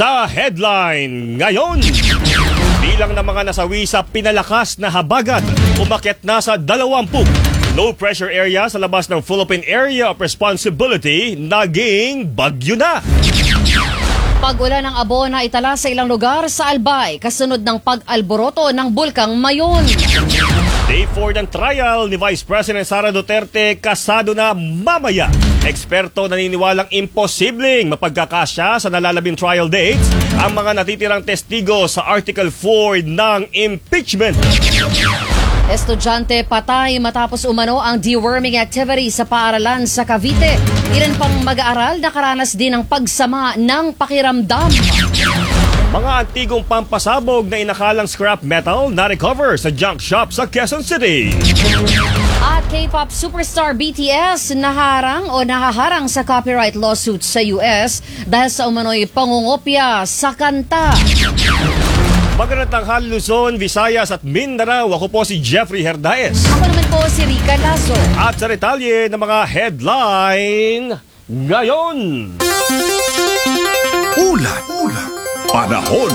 Sa headline ngayon, bilang ng mga nasawi sa pinalakas na habagat, umakyat na sa 20 low pressure area sa labas ng Philippine Area of Responsibility, naging bagyo na. Pag-ulan ng Abona itala sa ilang lugar sa Albay, kasunod ng pag-alboroto ng bulkang Mayon. Day 4 ng trial ni Vice President Sara Duterte, kasado na mamaya. Eksperto naniniwalang imposibleng mapagkakasya sa nalalabing trial dates ang mga natitirang testigo sa Article 4 ng impeachment. Estudyante patay matapos umano ang deworming activity sa paaralan sa Cavite. Ilan pang mag-aaral nakaranas din ng pagsama ng pakiramdam. Mga antigong pampasabog na inakalang scrap metal na recover sa junk shop sa Quezon City. At K-pop superstar BTS nahaharang sa copyright lawsuit sa US dahil sa umano'y pangungopya sa kanta. Magandang tanghali Luzon, Visayas at Mindanao. Ako po si Jeffrey Herdaez. Ako naman po si Rica Lasso. At sa detalye ng mga headline ngayon. Ulat. Panahon.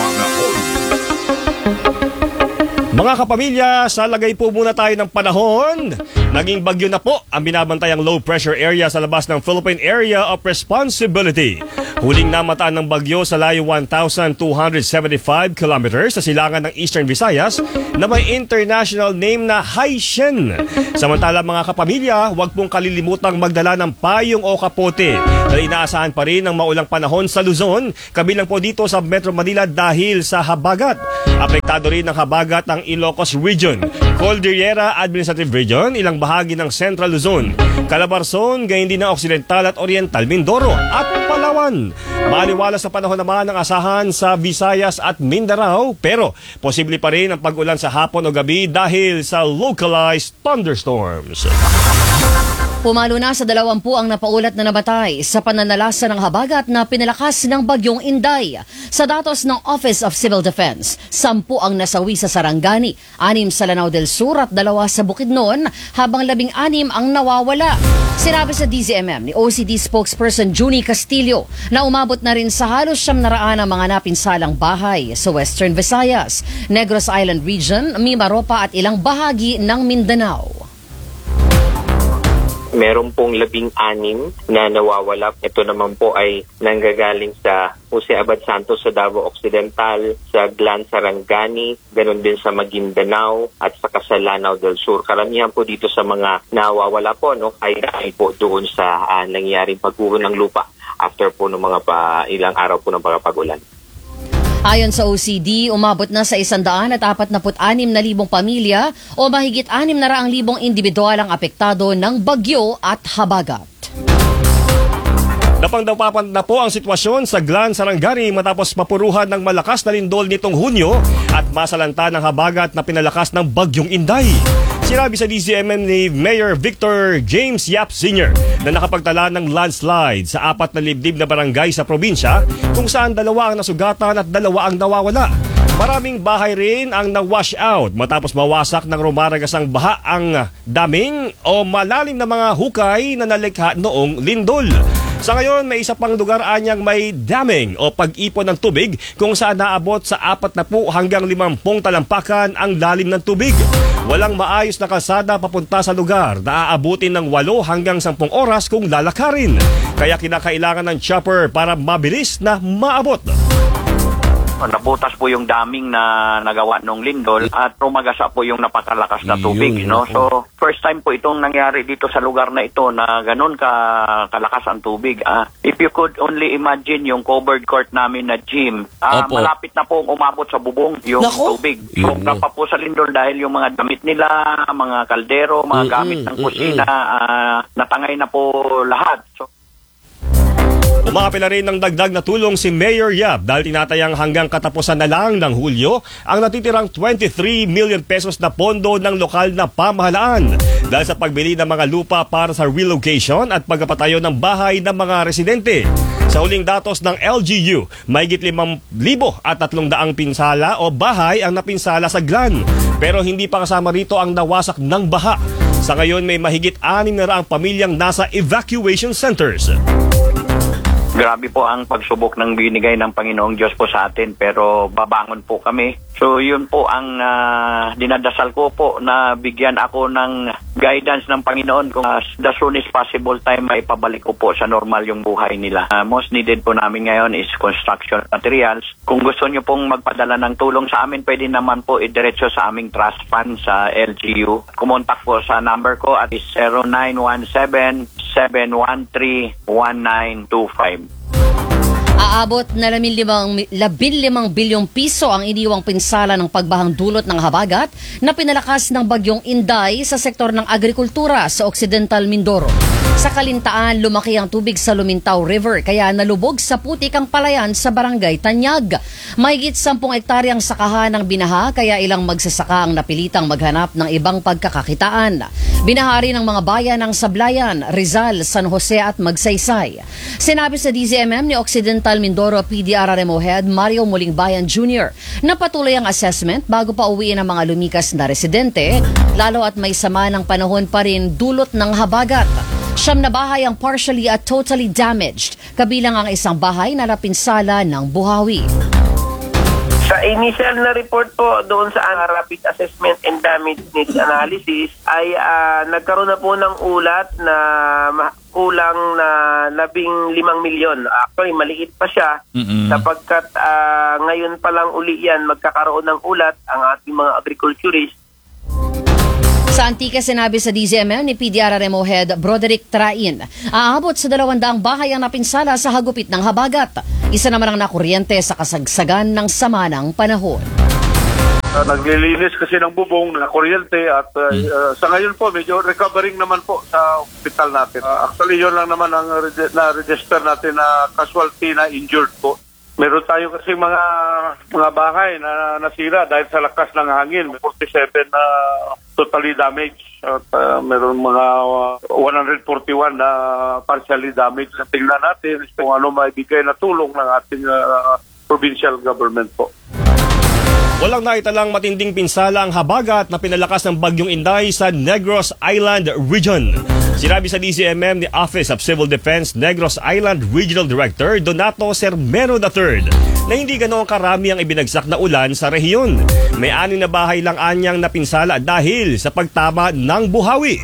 Mga kapamilya, sa lagay po muna tayo ng panahon. Naging bagyo na po ang binabantayang low pressure area sa labas ng Philippine Area of Responsibility. Huling namataan ng bagyo sa layo 1,275 kilometers sa silangan ng Eastern Visayas na may international name na Haishen. Samantala mga kapamilya, huwag pong kalilimutang magdala ng payong o kapote dahil inaasahan pa rin ng maulang panahon sa Luzon, kabilang po dito sa Metro Manila dahil sa habagat. Apektado rin ng habagat ang Ilocos Region, Cordillera Administrative Region, ilang bahagi ng Central Luzon, Calabarzon, gayon din ng Occidental at Oriental Mindoro at Palawan. Maaliwalas sa panahon naman ang asahan sa Visayas at Mindanao, pero posible pa rin ang pag-ulan sa hapon o gabi dahil sa localized thunderstorms. Pumalo na sa 20 ang napaulat na nabatay sa pananalasa ng habagat na pinalakas ng bagyong Inday. Sa datos ng Office of Civil Defense, 10 ang nasawi sa Sarangani, 6 sa Lanao del Sur at 2 sa Bukidnon, habang 16 ang nawawala. Sinabi sa DZMM ni OCD spokesperson Junie Castillo na umabot na rin sa halos 700 ang mga napinsalang bahay sa Western Visayas, Negros Island Region, Mimaropa at ilang bahagi ng Mindanao. Meron pong 16 na nawawala. Ito naman po ay nanggagaling sa Jose Abad Santos sa Davao Occidental, sa Glan Sarangani, ganun din sa Maguindanao at sa Lanao del Sur. Karamihan po dito sa mga nawawala po ay po doon sa nangyaring pagguho ng lupa after po ng mga ilang araw po ng pag-ulan. Ayon sa OCD, umabot na sa 146,000 pamilya o mahigit 600,000 individual ang apektado ng bagyo at habagat. Napangdapapan na po ang sitwasyon sa Glan Sarangani matapos mapuruhan ng malakas na lindol nitong Hunyo at masalanta ng habagat na pinalakas ng bagyong Inday. Sinabi sa DZMM ni Mayor Victor James Yap Sr. na nakapagtala ng landslide sa 4 na libdib na barangay sa probinsya kung saan 2 ang nasugatan at 2 ang nawawala. Maraming bahay rin ang na-wash out matapos mawasak ng rumaragasang baha ang daming o malalim na mga hukay na nalikha noong lindol. Sa ngayon, may isa pang lugar anyang may damming o pag-ipon ng tubig kung saan naabot sa 40 hanggang 50 talampakan ang lalim ng tubig. Walang maayos na kalsada papunta sa lugar na aabutin ng 8 hanggang 10 oras kung lalakarin. Kaya kinakailangan ng chopper para mabilis na maabot. Nabutas po yung daming na nagawa ng lindol at rumagasa po yung napakalakas na tubig. No? So, first time po itong nangyari dito sa lugar na ito na ganun kalakas ang tubig. If you could only imagine yung covered court namin na gym, malapit na po umabot sa bubong yung tubig. So, pa po sa lindol dahil yung mga damit nila, mga kaldero, mga gamit ng kusina, natangay na po lahat. So, Umapila rin ng dagdag na tulong si Mayor Yap dahil tinatayang hanggang katapusan na lang ng Hulyo ang natitirang 23 million pesos na pondo ng lokal na pamahalaan dahil sa pagbili ng mga lupa para sa relocation at pagpapatayo ng bahay ng mga residente. Sa huling datos ng LGU, mahigit 5,300 pinsala o bahay ang napinsala sa Glan. Pero hindi pa kasama rito ang nawasak ng baha. Sa ngayon may mahigit 600 pamilyang nasa evacuation centers. Grabe po ang pagsubok ng binigay ng Panginoong Diyos po sa atin, pero babangon po kami. So yun po ang dinadasal ko po, na bigyan ako ng guidance ng Panginoon kung the soonest possible time ay pabalik ko po sa normal yung buhay nila. Most needed po namin ngayon is construction materials. Kung gusto nyo pong magpadala ng tulong sa amin, pwede naman po idiretso sa aming trust fund sa LGU. Kumontak po sa number ko at is 0917-713-1925. Aabot na 15 bilyong piso ang iniwang pinsala ng pagbahang dulot ng habagat na pinalakas ng bagyong Inday sa sektor ng agrikultura sa Occidental Mindoro. Sa Kalintaan, lumaki ang tubig sa Lumintao River kaya nalubog sa putik ang palayan sa Barangay Tanyag. Mahigit 10 hektaryang sakahan ang binaha kaya ilang magsasaka ang napilitang maghanap ng ibang pagkakakitaan. Binahari ng mga bayan ng Sablayan, Rizal, San Jose at Magsaysay. Sinabi sa DZMM ni Occidental Mindoro PDRRMO Head Mario Mulingbayan Jr. na patuloy ang assessment bago pa uwiin ang mga lumikas na residente, lalo at may sama ng panahon pa rin dulot ng habagat. 9 na bahay ang partially at totally damaged, kabilang ang isang bahay na napinsala ng buhawi. Sa initial na report po doon sa rapid assessment and damage needs analysis ay nagkaroon na po ng ulat na kulang na 15 milyon. Actually, maliit pa siya sapagkat ngayon pa lang uli yan magkakaroon ng ulat ang ating mga agriculturists. Sa Antique, sinabi sa DZMM ni PDRRMO Head Broderick Train, aabot sa 200 bahay ang napinsala sa hagupit ng habagat. Isa naman ang nakuryente sa kasagsagan ng sama ng panahon. Naglilinis kasi ng bubong, na kuryente at sa ngayon po medyo recovering naman po sa ospital natin. Actually yun lang naman ang na-register natin na casualty na injured po. Meron tayo kasi mga bahay na nasira dahil sa lakas ng hangin. 47 na totally damaged at meron mga 141 na partially damaged. Tingnan natin kung ano maibigay na tulong ng ating provincial government po. Walang naitalang matinding pinsala ang habagat na pinalakas ng bagyong Inday sa Negros Island Region. Sinabi sa DZMM ni Office of Civil Defense Negros Island Regional Director Donato Sermero III na hindi ganoong karami ang ibinagsak na ulan sa rehiyon. May 6 na bahay lang anyang napinsala dahil sa pagtama ng buhawi.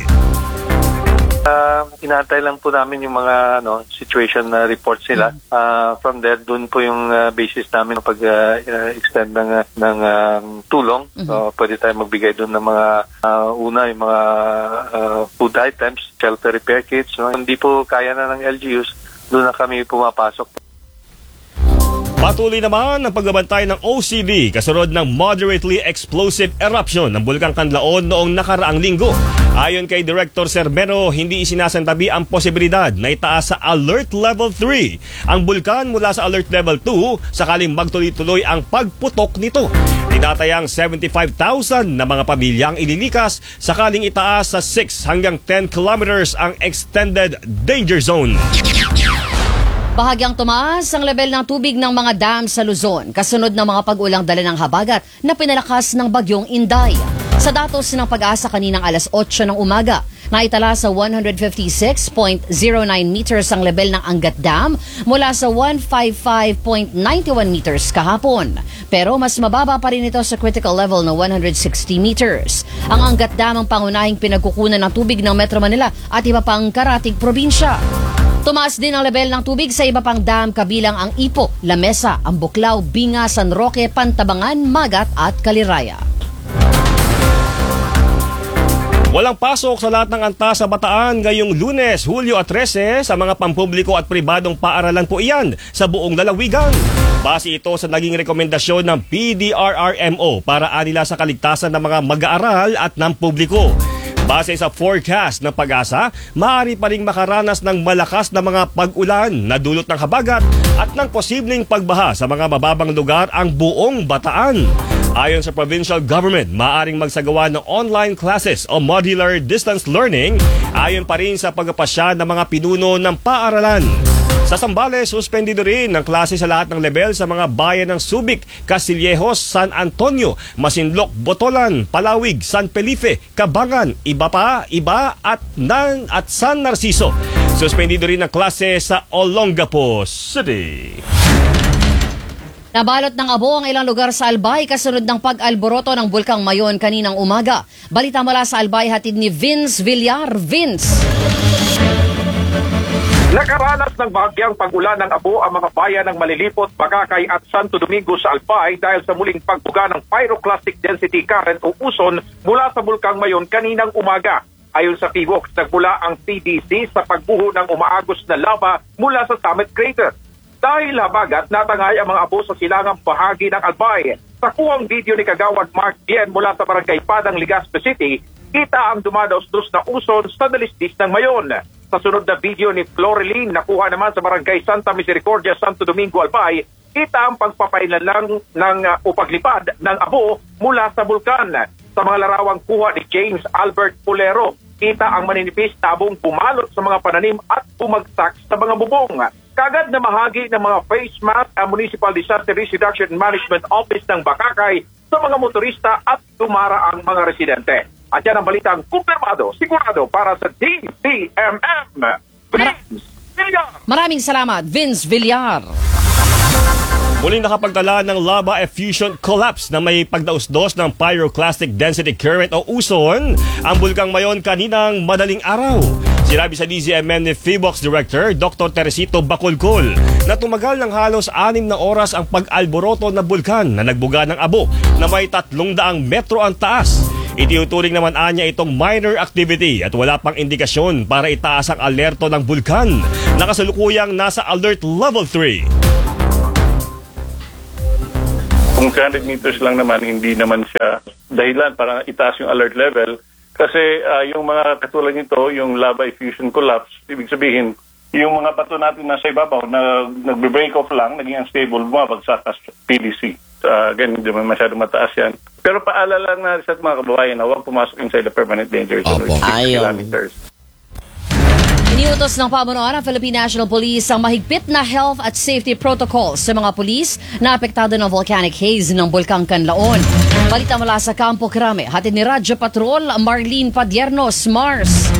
Inaantay lang po namin yung mga situation reports nila. From there, dun po yung basis namin pag-extend ng tulong. So, pwede tayo magbigay dun ng mga yung mga food items, shelter repair kits. Hindi po kaya na ng LGUs, dun na kami pumapasok. Patuloy naman ang pagbabantay ng OCD kasunod ng moderately explosive eruption ng Bulkang Kanlaon noong nakaraang linggo. Ayon kay Director Sermero, hindi isinasantabi ang posibilidad na itaas sa Alert Level 3 ang bulkan mula sa Alert Level 2 sakaling magtuloy-tuloy ang pagputok nito. Tinatayang 75,000 na mga pamilya ang ililikas sakaling itaas sa 6 hanggang 10 kilometers ang extended danger zone. Bahagyang tumaas ang level ng tubig ng mga dam sa Luzon kasunod ng mga pag-ulang dala ng habagat na pinalakas ng bagyong Inday. Sa datos ng Pag-asa kaninang alas 8 ng umaga, naitala sa 156.09 meters ang level ng Angat Dam mula sa 155.91 meters kahapon. Pero mas mababa pa rin ito sa critical level na 160 meters. Ang Angat Dam ang pangunahing pinagkukunan ng tubig ng Metro Manila at iba pang karatig probinsya. Tumaas din ang level ng tubig sa iba pang dam kabilang ang Ipo, Lamesa, Ambuklao, Binga, San Roque, Pantabangan, Magat at Kaliraya. Walang pasok sa lahat ng antas sa Bataan ngayong Lunes, Hulyo 13 sa mga pampubliko at pribadong paaralan po iyan sa buong lalawigan. Base ito sa naging rekomendasyon ng PDRRMO para anila sa kaligtasan ng mga mag-aaral at ng publiko. Base sa forecast ng Pag-asa, maaari pa ring makaranas ng malakas na mga pag-ulan na dulot ng habagat at ng posibleng pagbaha sa mga mababang lugar ang buong Bataan. Ayon sa provincial government, maaaring magsagawa ng online classes o modular distance learning ayon pa rin sa pagpapasya ng mga pinuno ng paaralan. Sa Zambales, suspendido rin ng klase sa lahat ng level sa mga bayan ng Subic, Castillejos, San Antonio, Masinloc, Botolan, Palawig, San Felipe, Cabangan, Iba at San Narciso. Suspendido rin ng klase sa Olongapo City. Nabalot ng abo ang ilang lugar sa Albay kasunod ng pag-alboroto ng Bulkang Mayon kaninang umaga. Balita mula sa Albay hatid ni Vince Villar. Vince. Nakaranas ng bahagyang pag-ulan ng abo ang mga bayan ng Malilipot, Bagakay at Santo Domingo sa Albay dahil sa muling pagbuga ng pyroclastic density current o uson mula sa Bulkang Mayon kaninang umaga. Ayon sa PWOX, nagmula ang CDC sa pagbuho ng umaagos na lava mula sa Summit Crater. Dahil habagat, natangay ang mga abo sa silangang bahagi ng Albay. Sa kuwang video ni Kagawad Mark Bien mula sa Barangay Padang, Legazpi City, kita ang dumadaos-dos na uson sa dalisdis ng Mayon. Sa sunod na video ni Floreline, nakuha naman sa Barangay Santa Misericordia, Santo Domingo, Albay, kita ang pagpapailalang o paglipad ng abo mula sa bulkan. Sa mga larawang kuha ni James Albert Pulero, kita ang maninipis tabong bumalot sa mga pananim at bumagsak sa mga bubong. Kagad na mahagi ng mga face mask ang Municipal Disaster Risk Reduction and Management Office ng Bakakay sa mga motorista at dumaraang mga residente. At yan ang balitang kumpirmado, sigurado para sa DZMM. Vince Villar. Maraming salamat, Vince Villar. Muling nakapagtala ng lava effusion collapse na may pagdausdos ng pyroclastic density current o uson ang Bulkang Mayon kaninang madaling araw. Sinabi sa DZMM ni PHIVOX Director Dr. Teresito Bacolcol na tumagal ng halos 6 na oras ang pag-alboroto ng bulkan na nagbuga ng abo na may 300 metro ang taas. Itiuturing naman anya itong minor activity at wala pang indikasyon para itaas ang alerto ng bulkan. Nakasalukuyang nasa alert level 3. Kung 100 meters lang naman, hindi naman siya dahilan para itaas yung alert level. Kasi yung mga katulad nito, yung lava effusion collapse, ibig sabihin, yung mga bato natin nasa ibabaw na nagbe-break off lang, naging unstable, bumabagsak as PDC. Ganun, hindi naman masyado mataas yan. Pero paalala lang na sa mga kababayan na huwag pumasok inside the permanent danger zone with 6 kilometers. Iniutos ng pamunuan ng Philippine National Police ang mahigpit na health at safety protocols sa mga pulis na apektado ng volcanic haze ng Bulkang Kanlaon. Balita mula sa Campo Crame, hatid ni Radyo Patrol Marlene Padiernos, Mars.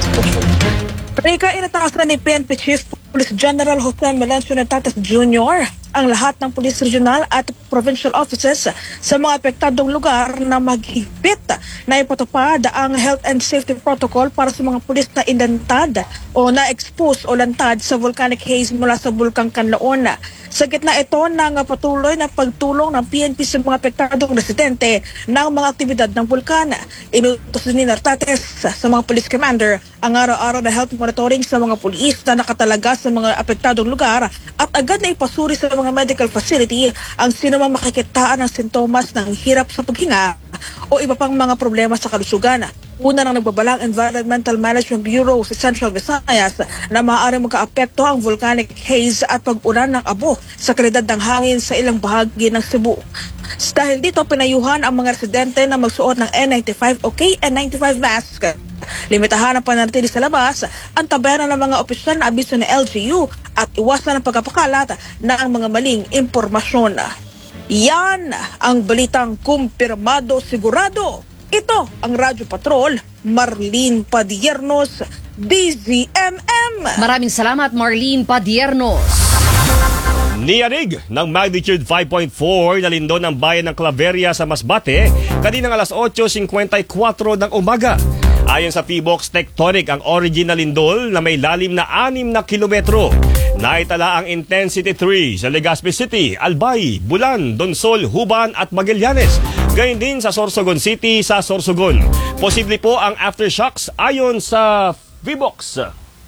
Rika, inatakasan ni PNP Chief Police General Jose Melencio Natates Jr. ang lahat ng police regional at provincial offices sa mga apektadong lugar na maghigpit na ipatupad ang health and safety protocol para sa mga pulis na inantad o na-expose o lantad sa volcanic haze mula sa Bulkang Kanlaon. Sa gitna ito ng patuloy na pagtulong ng PNP sa mga apektadong residente ng mga aktibidad ng bulkan. Inutos ni Natates sa mga police commander ang araw-araw na health monitoring sa mga pulis na nakatalaga sa mga apektadong lugar at agad na ipasuri sa mga medical facility ang sinumang makikitaan ng sintomas ng hirap sa paghinga o iba pang mga problema sa kalusugan. Una nang nagbabalang Environmental Management Bureau sa Central Visayas na maaaring magkaapekto ang volcanic haze at pag-ulan ng abo sa kalidad ng hangin sa ilang bahagi ng Cebu. Dahil dito, pinayuhan ang mga residente na magsuot ng N95 o KN95 mask. Limitahan ang pananatili sa labas, ang tabera ng mga opisyal na abiso ng LGU at iwasan ang pagkapakalat ng mga maling impormasyon. Yan ang balitang kumpirmado sigurado. Ito ang Radyo Patrol, Marlene Padiernos, DZMM. Maraming salamat, Marlene Padiernos. Niyanig ng magnitude 5.4 na lindol ng bayan ng Claveria sa Masbate kaninang alas 8:54 ng umaga. Ayon sa PHIVOX Tectonic, ang origin na lindol na may lalim na 6 na kilometro. Naitala ang intensity 3 sa Legazpi City, Albay, Bulan, Donsol, Huban at Magallanes. Gayun din sa Sorsogon City sa Sorsogon. Posible po ang aftershocks ayon sa PHIVOX.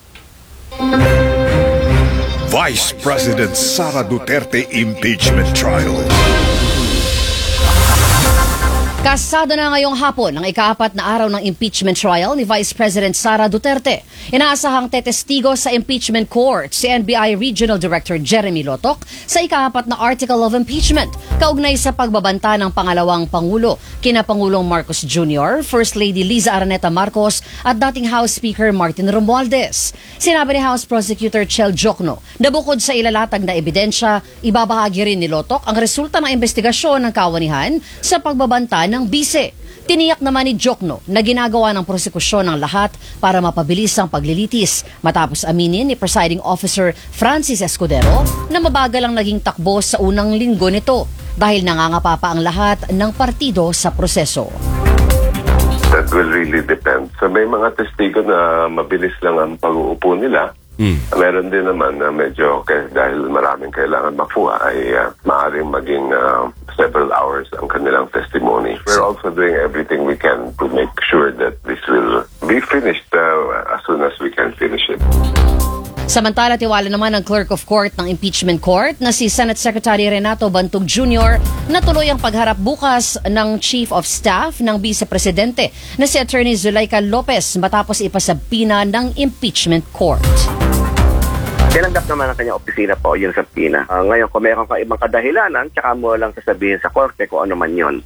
Vice President Sara Duterte impeachment trial. Kasado na ngayong hapon ang ika-4 na araw ng impeachment trial ni Vice President Sara Duterte. Inaasahang tetestigo sa impeachment court si NBI Regional Director Jeremy Lotoc sa ika-4 na article of impeachment kaugnay sa pagbabanta ng pangalawang Pangulo kina Pangulong Marcos Jr., First Lady Liza Araneta Marcos at dating House Speaker Martin Romualdez. Sinabi ni House Prosecutor Chel Jokno na bukod sa ilalatag na ebidensya, ibabahagi rin ni Lotoc ang resulta ng investigasyon ng kawanihan sa pagbabanta ng bise. Tiniyak naman ni Jokno na ginagawa ng prosekusyon ng lahat para mapabilis ang paglilitis matapos aminin ni Presiding Officer Francis Escudero na mabagal ang naging takbo sa unang linggo nito dahil nangangapa pa ang lahat ng partido sa proseso. That will really depend. So may mga testigo na mabilis lang ang pag-uupo nila. Meron din naman na medyo dahil maraming kailangan makuha ay maaaring maging several hours ang kanilang testimony. We're also doing everything we can to make sure that this will be finished as soon as we can finish it. Samantala, tiwala naman ng Clerk of Court ng Impeachment Court na si Senate Secretary Renato Bantog Jr. na tuloy ang pagharap bukas ng Chief of Staff ng Vice Presidente na si Attorney Zulaika Lopez matapos ipasabpina ng Impeachment Court. Tinanggap naman ang kanyang opisina po yung sabpina. Ngayon, kung mayroon ka ibang kadahilanan, tsaka mo lang sasabihin sa korte kung ano man yun.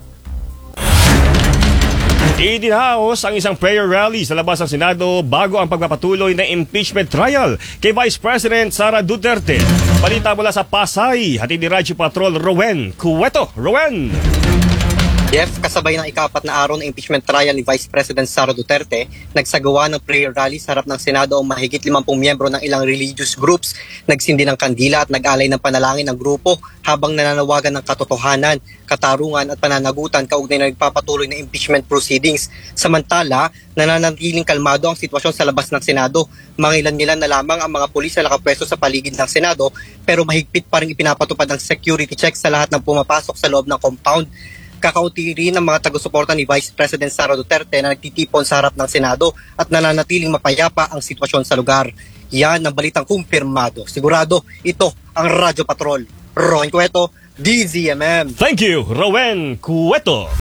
Idinaos ang isang prayer rally sa labas ng Senado bago ang pagpapatuloy na impeachment trial kay Vice President Sara Duterte. Balita mula sa Pasay, hatid ni Radyo Patrol Rowen Cueto. Rowen! Yes, kasabay ng ika-4 na araw ng impeachment trial ni Vice President Sara Duterte, nagsagawa ng prayer rally sa harap ng Senado ang mahigit 50 miyembro ng ilang religious groups, nagsindi ng kandila at nag-alay ng panalangin ng grupo habang nananawagan ng katotohanan, katarungan at pananagutan kaugnay na nagpapatuloy na impeachment proceedings. Samantala, nananatiling kalmado ang sitwasyon sa labas ng Senado. Mangilan-ngilan na lamang ang mga pulis na nakapwesto sa paligid ng Senado pero mahigpit pa rin ipinapatupad ang security checks sa lahat ng pumapasok sa loob ng compound. Kakaunti rin ang mga taga-suporta ni Vice President Sara Duterte na nagtitipon sa harap ng Senado at nananatiling mapayapa ang sitwasyon sa lugar. Yan ang balitang kumpirmado. Sigurado, ito ang Radyo Patrol. Rowen Cueto, DZMM. Thank you, Rowen Cueto.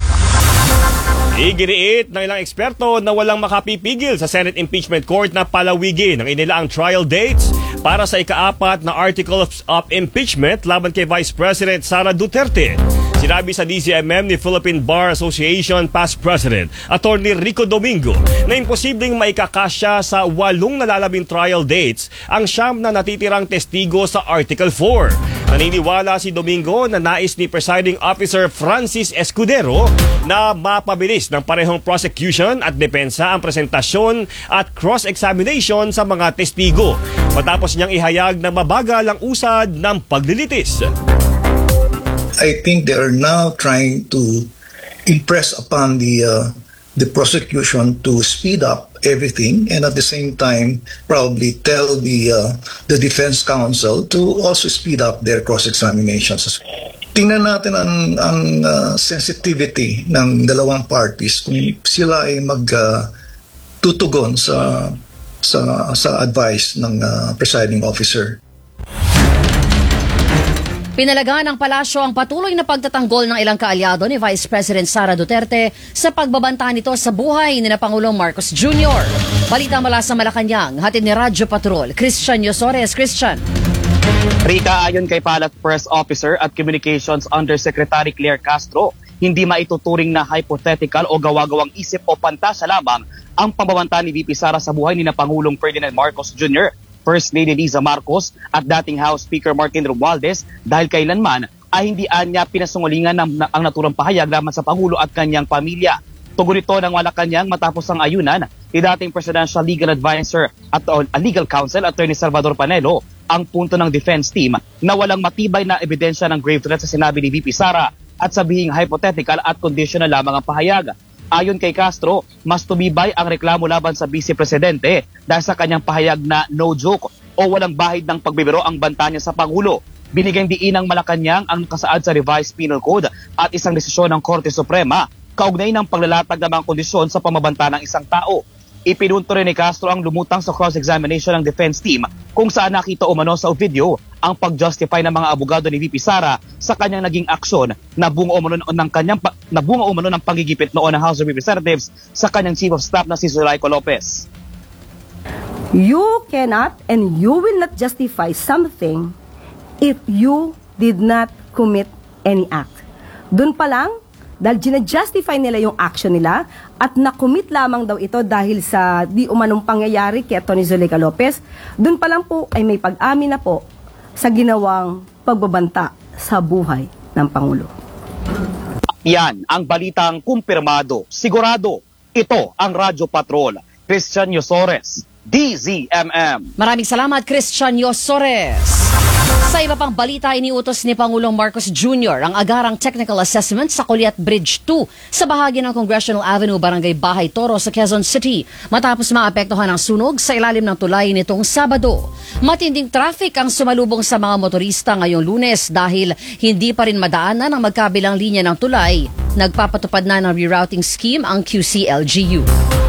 Iginiit ng ilang eksperto na walang makapipigil sa Senate Impeachment Court na palawigin ang inilaang trial dates para sa ika-4 na Article of Impeachment laban kay Vice President Sara Duterte. Sinabi sa DZMM ni Philippine Bar Association Past President, Attorney Rico Domingo, na imposibleng maikakasya sa 8 nalalabing trial dates ang 9 na natitirang testigo sa Article 4. Naniniwala si Domingo na nais ni Presiding Officer Francis Escudero na mapabilis ng parehong prosecution at depensa ang presentasyon at cross-examination sa mga testigo matapos niyang ihayag na mabagal ang usad ng paglilitis. I think they are now trying to impress upon the prosecution to speed up everything and at the same time probably tell the defense counsel to also speed up their cross-examinations. Tingnan natin ang sensitivity ng dalawang parties kung sila ay magtutugon sa advice ng presiding officer. Pinalagaan ng palasyo ang patuloy na pagtatanggol ng ilang kaalyado ni Vice President Sara Duterte sa pagbabanta nito sa buhay ni Pangulong Marcos Jr. Balita mula sa Malacanang, hatid ni Radyo Patrol, Christian Yosores. Christian. Rika, ayon kay Palace Press Officer at Communications Undersecretary Claire Castro, hindi maituturing na hypothetical o gawa-gawang isip o pantasya lamang ang pambabanta ni VP Sara sa buhay ni Pangulong Ferdinand Marcos Jr., First Lady Liza Marcos at dating House Speaker Martin Romualdez dahil kailanman ay hindi anya pinasungulingan ang naturang pahayag laban sa Pangulo at kanyang pamilya. Tugon ito ng Malacanang matapos ang ayunan ni dating Presidential Legal Advisor at Legal Counsel Attorney Salvador Panelo ang punto ng defense team na walang matibay na ebidensya ng grave threat sa sinabi ni VP Sara at sabihing hypothetical at conditional lamang ang pahayag. Ayon kay Castro, mas tumibay ang reklamo laban sa Vice Presidente dahil sa kanyang pahayag na no joke o walang bahid ng pagbibiro ang banta niya sa Pangulo. Binigyang diin ng Malacanang ang nakasaad sa Revised Penal Code at isang desisyon ng Korte Suprema kaugnay ng paglalatag ng mga kondisyon sa pamabanta ng isang tao. Ipinunto rin ni Castro ang lumutang sa cross-examination ng defense team kung saan nakita umano sa video ang pag-justify ng mga abogado ni VP Sara sa kanyang naging aksyon na bunga umano ng pagigipit noon ng House of Representatives sa kanyang Chief of Staff na si Zulaiko Lopez. You cannot and you will not justify something if you did not commit any act. Doon pa lang, dahil ginajustify nila yung action nila at nakomit lamang daw ito dahil sa di umanong pangyayari kay Atty. Zulaiko Lopez, doon pa lang po ay may pag-amin na po sa ginawang pagbabanta sa buhay ng Pangulo. Yan ang balitang kumpirmado. Sigurado, ito ang Radyo Patrol. Christian Yosores, DZMM. Maraming salamat, Christian Yosores. Sa iba pang balita, iniutos ni Pangulong Marcos Jr. ang agarang technical assessment sa Coleat Bridge 2 sa bahagi ng Congressional Avenue, Barangay Bahay Toro sa Quezon City matapos maapektuhan ng sunog sa ilalim ng tulay nitong Sabado. Matinding traffic ang sumalubong sa mga motorista ngayong Lunes dahil hindi pa rin madaanan ang magkabilang linya ng tulay. Nagpapatupad na ng rerouting scheme ang QCLGU.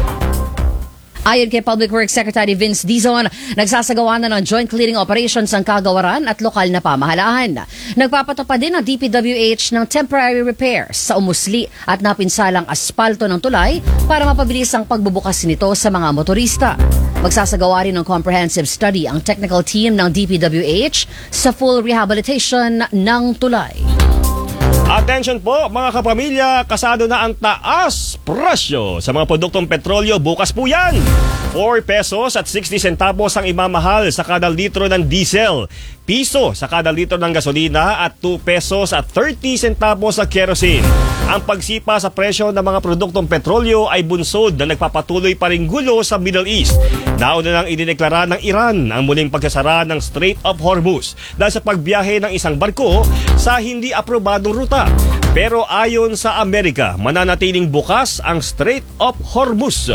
Ayon kay Public Works Secretary Vince Dizon, nagsasagawa na ng joint clearing operations ang kagawaran at lokal na pamahalaan. Nagpapatupad din ang DPWH ng temporary repairs sa umusli at napinsalang aspalto ng tulay para mapabilis ang pagbubukas nito sa mga motorista. Magsasagawa rin ng comprehensive study ang technical team ng DPWH sa full rehabilitation ng tulay. Attention po mga kapamilya, kasado na ang taas presyo sa mga produktong petrolyo. Bukas po yan. 4 pesos at 60 centavos ang imamahal sa kada litro ng diesel. Piso sa kada litro ng gasolina at 2 pesos at 30 centavos sa kerosene. Ang pagsipa sa presyo ng mga produktong petrolyo ay bunsod na nagpapatuloy pa ring gulo sa Middle East. Nauna nang idineklara ng Iran ang muling pagsasara ng Strait of Hormuz dahil sa pagbiyahe ng isang barko sa hindi aprobadong ruta. Pero ayon sa Amerika, mananatiling bukas ang Strait of Hormuz.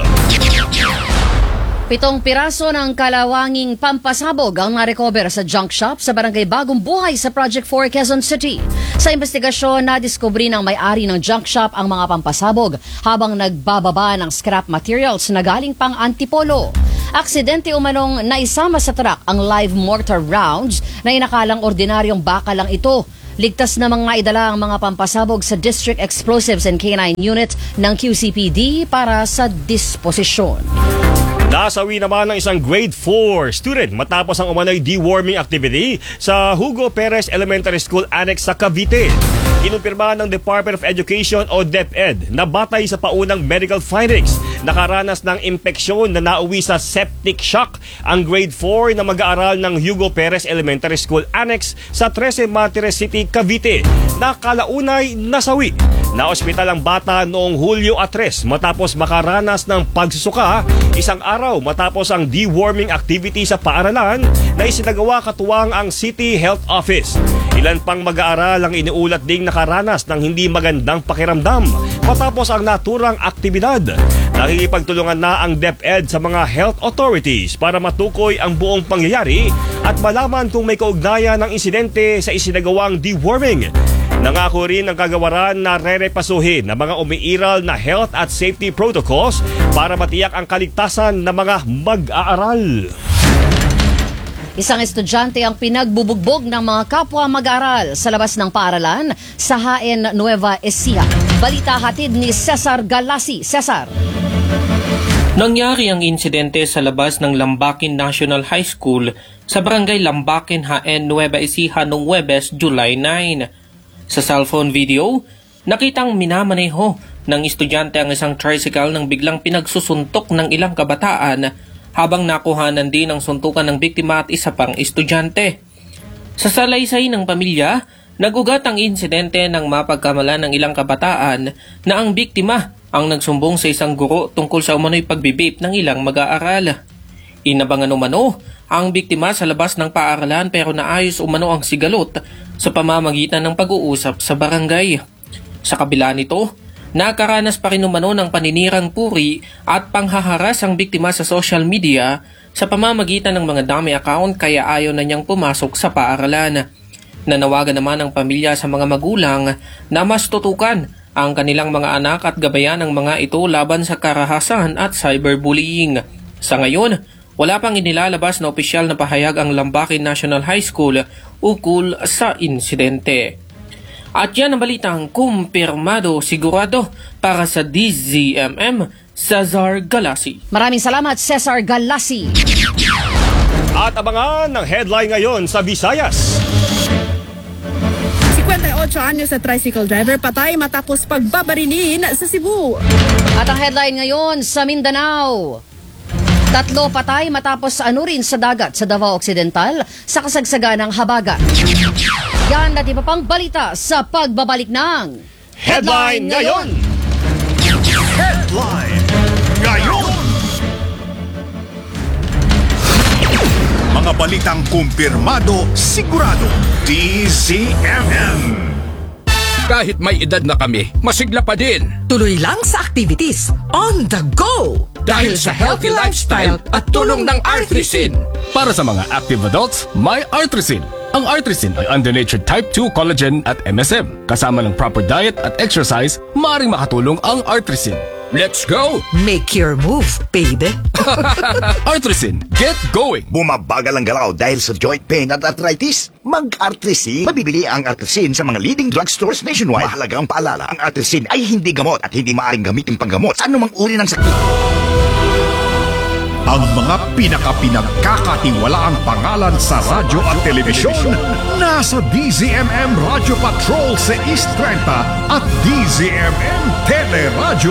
7 piraso ng kalawanging pampasabog ang narecover sa junk shop sa Barangay Bagong Buhay sa Project 4, Quezon City. Sa investigasyon, nadiskubre ng may-ari ng junk shop ang mga pampasabog habang nagbababa ng scrap materials na galing pang Antipolo. Aksidente umanong naisama sa truck ang live mortar rounds na inakalang ordinaryong baka lang ito. Ligtas namang naidala ang mga pampasabog sa District Explosives and K9 Unit ng QCPD para sa disposisyon. Nasawi naman ng isang grade 4 student matapos ang umano'y deworming activity sa Hugo Perez Elementary School Annex sa Cavite. Kinumpirma ng Department of Education o DepEd na batay sa paunang medical findings, nakaranas ng impeksyon na nauwi sa septic shock ang grade 4 na mag-aaral ng Hugo Perez Elementary School Annex sa 13 Martires City, Cavite na kalaunay nasawi. Na-ospital ang bata noong Hulyo 3 matapos makaranas ng pagsusuka, isang araw matapos ang deworming activity sa paaralan na isinagawa katuwang ang City Health Office. Ilan pang mag-aaral ang iniulat ding nakaranas ng hindi magandang pakiramdam matapos ang naturang aktibidad. Nakikipagtulungan na ang DepEd sa mga health authorities para matukoy ang buong pangyayari at malaman kung may kaugnayan ng insidente sa isinagawang deworming. Nangako rin ang kagawaran na rerepasuhin ng mga umiiral na health at safety protocols para matiyak ang kaligtasan ng mga mag-aaral. Isang estudyante ang pinagbubugbog ng mga kapwa mag-aaral sa labas ng paaralan sa Haen, Nueva Ecija. Balita hatid ni Cesar Galasi. Cesar. Nangyari ang insidente sa labas ng Lambakin National High School sa barangay Lambakin, Haen, Nueva Ecija noong Huwebes, July 9. Sa cellphone video, nakitang minamaneho ng estudyante ang isang tricycle nang biglang pinagsusuntok ng ilang kabataan habang nakuhanan din ang suntukan ng biktima at isa pang estudyante. Sa salaysay ng pamilya, nagugat ang insidente nang mapagkamala ng ilang kabataan na ang biktima ang nagsumbong sa isang guro tungkol sa umano'y pagbibip ng ilang mag-aaral. Inabangan umano ang biktima sa labas ng paaralan pero naayos umano ang sigalot sa pamamagitan ng pag-uusap sa barangay. Sa kabila nito, nakaranas pa rin umano ng paninirang puri at panghaharas ang biktima sa social media sa pamamagitan ng mga dummy account kaya ayaw na niyang pumasok sa paaralan. Nanawagan naman ang pamilya sa mga magulang na mas tutukan ang kanilang mga anak at gabayan ng mga ito laban sa karahasan at cyberbullying. Sa ngayon, wala pang inilalabas na opisyal na pahayag ang Lambakin National High School ukol sa insidente. At yan ang balitang kumpirmado sigurado para sa DZMM, Cesar Galasi. Maraming salamat, Cesar Galasi. At abangan ng headline ngayon sa Visayas. 58 anyos sa tricycle driver patay matapos pagbabarilin sa Cebu. At ang headline ngayon sa Mindanao. 3 patay matapos anurin sa dagat sa Davao Occidental sa kasagsagan ng habagat. Yan at iba pang balita sa pagbabalik ng Headline Ngayon! Headline Ngayon! Mga balitang kumpirmado, sigurado, DZMM. Kahit may edad na kami, masigla pa din. Tuloy lang sa activities, on the go! Dahil sa healthy lifestyle at tulong ng Artrisin. Para sa mga active adults, may Artrisin. Ang Artrisin ay under-natured type 2 collagen at MSM. Kasama ng proper diet at exercise, maaaring makatulong ang Artrisin. Let's go! Make your move, baby! Artrisin, get going! Bumabagal ang galaw dahil sa joint pain at arthritis? Mag-Artrisin. Mabibili ang Artrisin sa mga leading drugstores nationwide. Mahalagang paalala, ang Artrisin ay hindi gamot at hindi maaaring gamitin panggamot sa anumang uri ng sakit. Ang mga pinagkakatiwalaang pangalan sa radyo at telebisyon nasa DZMM Radio Patrol sa East 30 at DZMM Teleradyo.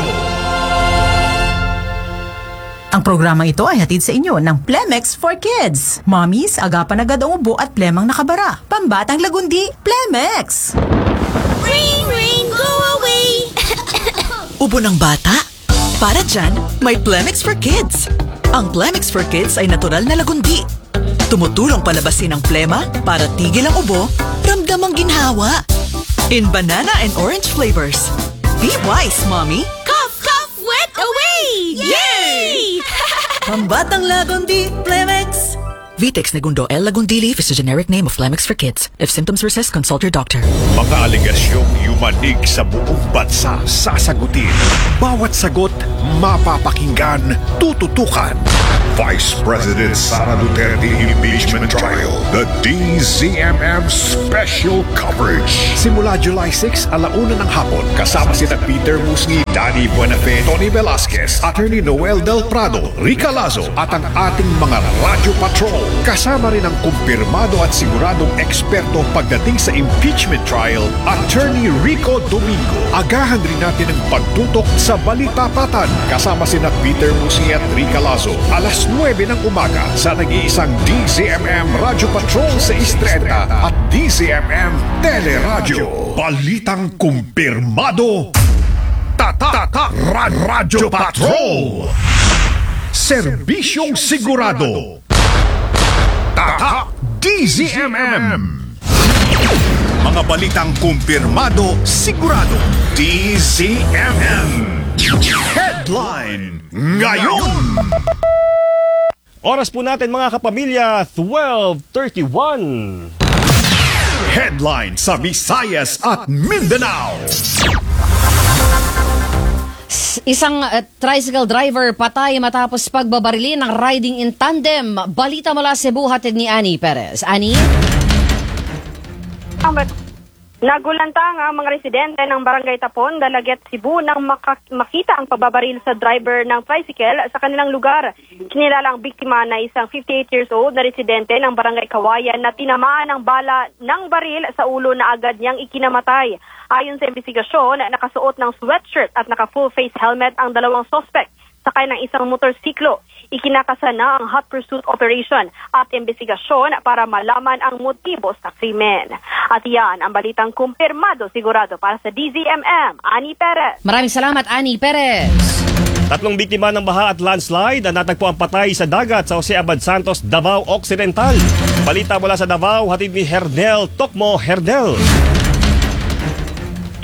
Ang programa ito ay hatid sa inyo ng Plemex for Kids. Mommies, agapan agad ang ubo at plemang nakabara. Pambatang lagundi, Plemex! Ring, ring, go away! Ubo ng bata? Para dyan, may Plemex for Kids. Ang Plemex for Kids ay natural na lagundi. Tumutulong palabasin ang plema para tigil ang ubo, ramdam ang ginhawa. In banana and orange flavors. Be wise, Mommy! Cough, cough, wet away! Yay! Pambatang lagundi, Plemex! Vitex Negundo L. Lagundili is a generic name of Plemex for kids. If symptoms persist, consult your doctor. Mga aligasyong yumanig sa buong bansa, sasagutin. Bawat sagot, mapapakinggan, tututukan. Vice President Sara Duterte Impeachment Trial. The DZMM Special Coverage. Simula July 6, 1:00 ng hapon. Kasama sina Peter Musni, Danny Buenafe, Tony Velasquez, Attorney Noel Del Prado, Rica Lazo, at ang ating mga Radio Patrol. Kasama rin ang kumpirmado at siguradong eksperto pagdating sa impeachment trial, Attorney Rico Domingo. Agahan rin natin ang pagtutok sa Balitapatan. Kasama sina Peter Musni at Rica Lazo. Alas 9 ng umaga sa nag-iisang DZMM Radio Patrol sa Istreta at DZMM Teleradyo. Balitang kumpirmado. Radyo Patrol. Serbisyong sigurado. DZMM. Mga balitang kumpirmado, sigurado. DZMM. Headline ngayon. Oras po natin mga kapamilya, 12:31. Headline sa Visayas at Mindanao. Isang tricycle driver patay matapos pagbabarilin ng riding in tandem. Balita mula Cebu, hatid ni Annie Perez. Annie? Nagulantang ang mga residente ng Barangay Tapon, Dalaget, Cebu nang makita ang pagbabaril sa driver ng tricycle sa kanilang lugar. Kinilala ang biktima na isang 58 years old na residente ng Barangay Kawayan na tinamaan ng bala ng baril sa ulo na agad niyang ikinamatay. Ayon sa investigasyon, nakasuot ng sweatshirt at naka-full face helmet ang dalawang suspect sakay ng isang motorsiklo. Ikinakasa na ang hot pursuit operation at investigasyon para malaman ang motibo sa krimen. At yan ang balitang kumpirmado sigurado para sa DZMM. Annie Perez. Maraming salamat, Annie Perez. 3 biktima ng baha at landslide ang natagpuan patay sa dagat sa Jose Abad Santos, Davao Occidental. Balita mula sa Davao, hatid ni Hernel Tokmo. Hernel.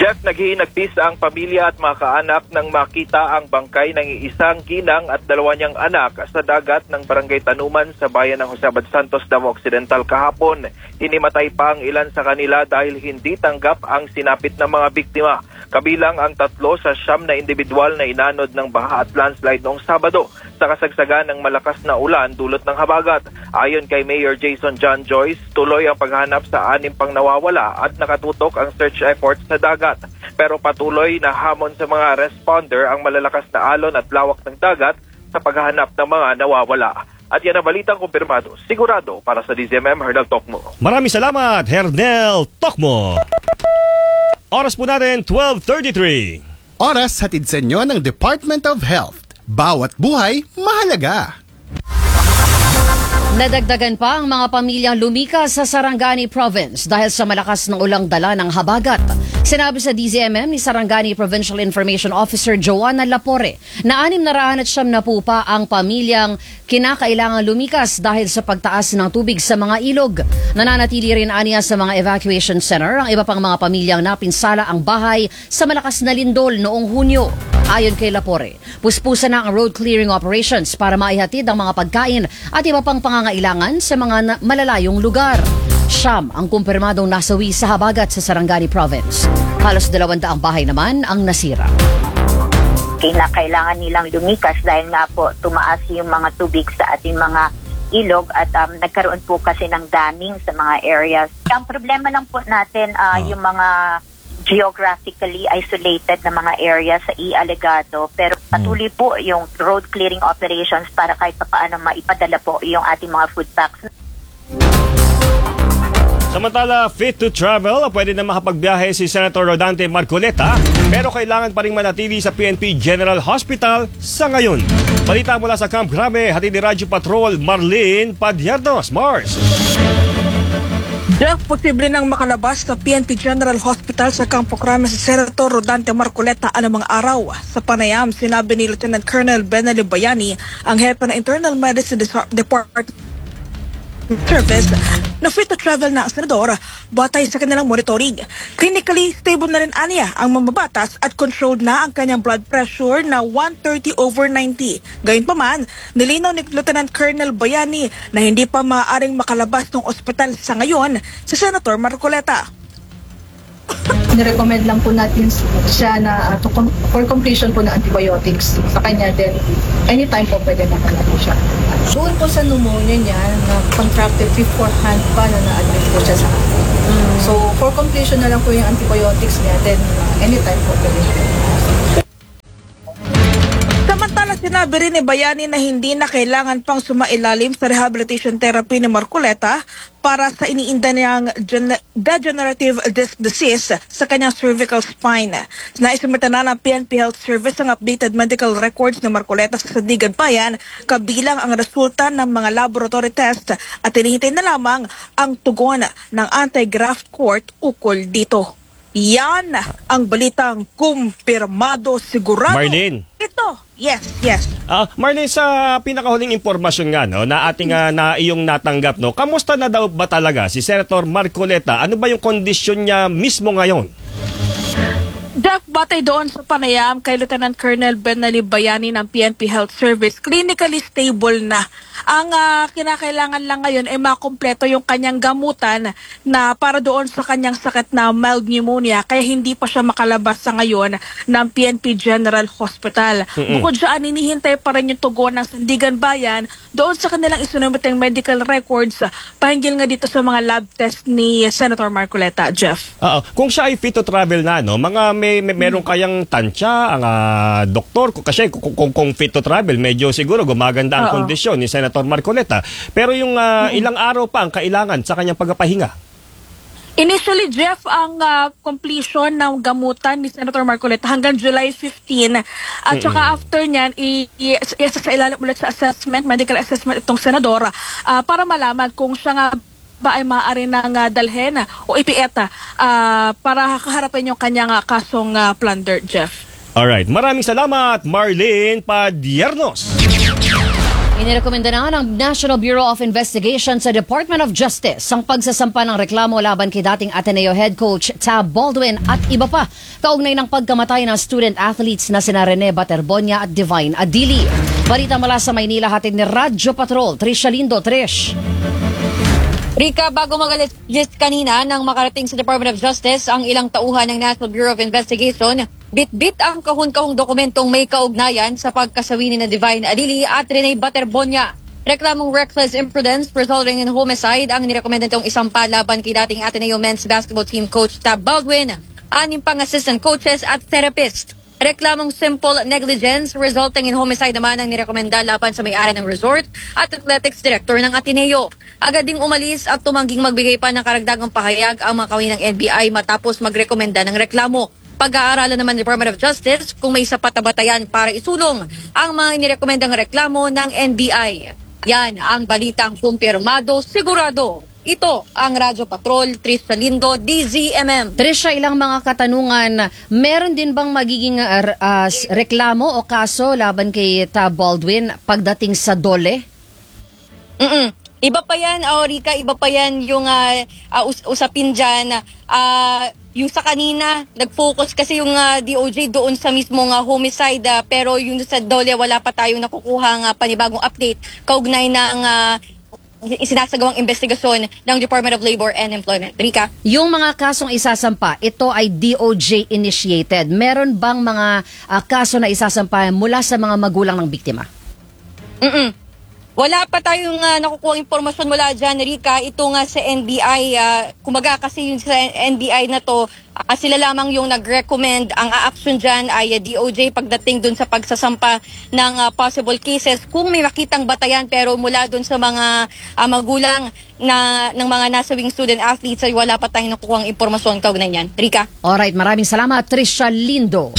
Jeff, naghihinagpis ang pamilya at mga kaanak nang makita ang bangkay ng isang ginang at dalawa niyang anak sa dagat ng Barangay Tanuman sa bayan ng Jose Abad Santos, Davao Occidental kahapon. Hinimatay pa ang ilan sa kanila dahil hindi tanggap ang sinapit ng mga biktima. Kabilang ang 3 sa 9 na individual na inanod ng baha at landslide noong Sabado sa kasagsagan ng malakas na ulan dulot ng habagat. Ayon kay Mayor Jason John Joyce, tuloy ang paghanap sa 6 pang nawawala at nakatutok ang search efforts sa dagat. Pero patuloy na hamon sa mga responder ang malalakas na alon at lawak ng dagat sa paghahanap ng mga nawawala. At yan ang balitang kumpirmado, sigurado para sa DZMM, Hernel Tokmo. Maraming salamat, Hernel Tokmo. Oras po natin, 12:33. Oras hatid sa inyo ng Department of Health. Bawat buhay, mahalaga. Nadagdagan pa ang mga pamilyang lumikas sa Sarangani Province dahil sa malakas ng ulang dala ng habagat. Sinabi sa DZMM ni Sarangani Provincial Information Officer Joanna Lapore na 690 pa ang pamilyang kinakailangan lumikas dahil sa pagtaas ng tubig sa mga ilog. Nananatili rin aniya sa mga evacuation center ang iba pang mga pamilyang napinsala ang bahay sa malakas na lindol noong Hunyo. Ayon kay Lapore, puspusan na ang road clearing operations para maihatid ang mga pagkain at iba pang pangangailangan sa mga malalayong lugar. Siyam ang kumpirmadong nasawi sa habagat sa Sarangani Province. Halos 200 bahay naman ang nasira. Kinakailangan nilang lumikas dahil nga po tumaas yung mga tubig sa ating mga ilog at nagkaroon po kasi ng damming sa mga areas. Ang problema lang po natin yung mga geographically isolated na mga areas sa Alegado, pero patuloy po yung road clearing operations para kahit paano maipadala po yung ating mga food packs. Samantala, fit to travel, pwede na makapagbiyahe si Senator Rodante Marcoleta, pero kailangan pa rin manatili sa PNP General Hospital sa ngayon. Balita mula sa Camp Grame, hatid ni Radyo Patrol Marlene Padiernos. Mars. Jeff, posible nang makalabas sa PNP General Hospital sa Campo Crame si Senator Rodante Marcoleta anumang araw. Sa panayam, sinabi ni Lieutenant Colonel Benali Bayani, ang hepe ng Internal Medicine Department Service, na fit to travel na ang senador batay sa kanilang monitoring. Clinically stable na rin aniya ang mamabatas at controlled na ang kanyang blood pressure na 130/90. Gayunpaman, nilinaw ni Lieutenant Colonel Bayani na hindi pa maaaring makalabas ng ospital sa ngayon si Senator Marcoleta. Nirecommend lang po natin siya na for completion po ng antibiotics sa kanya, then anytime po pwede nakalala po siya. Doon po sa pneumonia niya na contracted beforehand pa na na-admit po siya sa akin. So for completion na lang po yung antibiotics niya, then anytime po pwede siya. Samantala, sinabi rin ni Bayani na hindi na kailangan pang sumailalim sa rehabilitation therapy ni Marcoleta para sa iniinda niyang degenerative disc disease sa kanyang cervical spine. Naisumita na ng PNP Health Service ang updated medical records ni Marcoleta sa Sandigan Bayan, kabilang ang resulta ng mga laboratory test at hinihintay na lamang ang tugon ng anti-graft court ukol dito. Yan ang balitang kumpirmado sigurado. Marlene. Ito. Yes. Marlene, sa pinakahuling impormasyon nga na ating na iyong natanggap, kamusta na daw ba talaga si Senator Marcoleta? Ano ba yung kondisyon niya mismo ngayon? Jeff, batay doon sa panayam kay Lieutenant Colonel Benali Bayani ng PNP Health Service, clinically stable na. Ang kinakailangan lang ngayon ay makumpleto yung kanyang gamutan na para doon sa kanyang sakit na mild pneumonia, kaya hindi pa siya makalabas sa ngayon ng PNP General Hospital. Bukod siya, hinihintay pa rin yung tugon ng Sandigan Bayan doon sa kanilang isinumiteng medical records, pahinggil nga dito sa mga lab test ni Senator Marcoleta, Jeff. Kung siya ay fit to travel na, meron kayang tansya ang doktor, kasi kung fit to travel, medyo siguro gumaganda ang kondisyon ni Senator Marcoleta. Pero yung ilang araw pa ang kailangan sa kanyang pagpapahinga? Initially, Jeff, ang completion ng gamutan ni Senator Marcoleta hanggang July 15. At saka after niyan, isa-ilalim ulit sa assessment, medical assessment itong senador para malaman kung siya nga ba ay maaari nang dalhin o ipieta para kaharapin yung kanyang kasong plunder, Jeff. Alright, maraming salamat, Marlene Padiernos. Inirekomenda na ng National Bureau of Investigation sa Department of Justice ang pagsasampa ng reklamo laban kay dating Ateneo head coach Tab Baldwin at iba pa kaugnay ng pagkamatay ng student athletes na sina Rene Baterbonia at Divine Adili. Balita mula sa Maynila, hatid ni Radyo Patrol, Trisha Lindo. Trish. Rika, bago mag-alis kanina nang makarating sa Department of Justice ang ilang tauhan ng National Bureau of Investigation, bit-bit ang kahon-kahong dokumentong may kaugnayan sa pagkasawi ni Divine Adili at Rene Baterbonia. Reklamong reckless imprudence resulting in homicide ang nirekomenda nitong isampa laban kay dating Ateneo men's basketball team coach Tab Baldwin, 6 pang assistant coaches at therapist. Reklamong simple negligence resulting in homicide naman ang nirekomenda laban sa may-ari ng resort at athletics director ng Ateneo. Agad ding umalis at tumangging magbigay pa ng karagdagang pahayag ang mga kawani ng NBI matapos magrekomenda ng reklamo. Pag-aaralan naman ng Department of Justice kung may sapat na batayan para isulong ang mga inirekomendang reklamo ng NBI. Yan ang balitang kumpirmado, sigurado. Ito ang Radyo Patrol, Trisha Lindo, DZMM. Trisha, ilang mga katanungan. Meron din bang magiging reklamo o kaso laban kay Tab Baldwin pagdating sa DOLE? Iba pa yan, Rika, iba pa yan yung usapin dyan. Yung sa kanina, nag-focus kasi yung DOJ doon sa mismong homicide, pero yung sa DOLE wala pa tayong nakukuhang panibagong update kaugnay ng isinasagawang investigasyon ng Department of Labor and Employment. Rika? Yung mga kasong isasampa, ito ay DOJ initiated. Meron bang mga kaso na isasampa mula sa mga magulang ng biktima? Wala pa tayong nakukuha impormasyon mula dyan, Rika. Ito nga sa NBI, kumaga kasi yung sa NBI na to, sila lamang yung nag-recommend. Ang action dyan ay DOJ pagdating dun sa pagsasampa ng possible cases. Kung may makitang batayan pero mula dun sa mga magulang ng mga nasawing student athletes ay wala pa tayong nakukuha impormasyon kaugnay niyan. Rika? Alright, maraming salamat, Trisha Lindo.